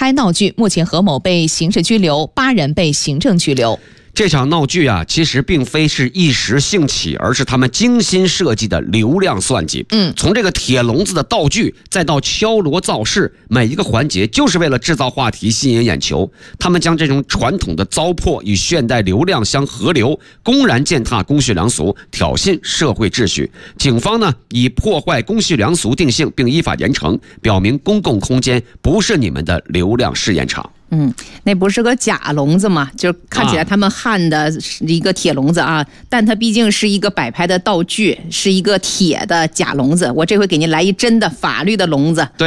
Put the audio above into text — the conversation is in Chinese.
拍闹剧，目前何某被刑事拘留，8人被行政拘留。 这场闹剧啊，其实并非是一时兴起，而是他们精心设计的流量算计。从这个铁笼子的道具，再到敲锣造势，每一个环节就是为了制造话题，吸引眼球。他们将这种传统的糟粕与现代流量相合流，公然践踏公序良俗，挑衅社会秩序。警方呢，以破坏公序良俗定性，并依法严惩，表明公共空间不是你们的流量试验场。 那不是个假笼子吗？就看起来他们焊的是一个铁笼子啊，但它毕竟是一个摆拍的道具，是一个铁的假笼子。我这回给您来一真的法律的笼子。 对。